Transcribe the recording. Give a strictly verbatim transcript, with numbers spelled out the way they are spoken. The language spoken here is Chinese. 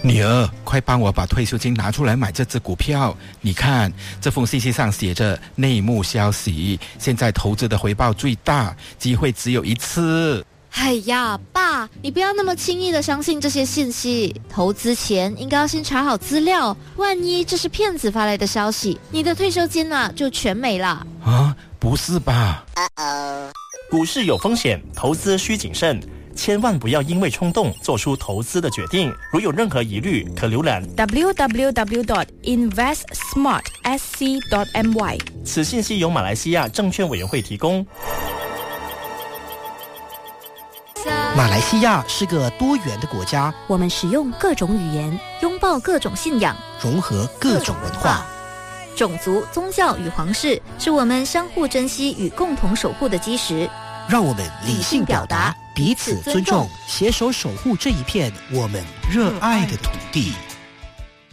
女儿，快帮我把退休金拿出来买这只股票。你看，这封信息上写着内幕消息，现在投资的回报最大，机会只有一次。 哎呀，爸，你不要那么轻易的相信这些信息，投资前应该要先查好资料，万一这是骗子发来的消息，你的退休金啊就全没了。 啊，不是吧？ 股市有风险，投资需谨慎，千万不要因为冲动做出投资的决定。如有任何疑虑，可浏览 w w w dot invest smart s c dot m y。 此信息由马来西亚证券委员会提供。 马来西亚是个多元的国家， 我们使用各种语言，拥抱各种信仰， 融合各种文化。 种族、宗教与皇室是我们相互珍惜与共同守护的基石。 让我们理性表达，彼此尊重，携手守护这一片我们热爱的土地。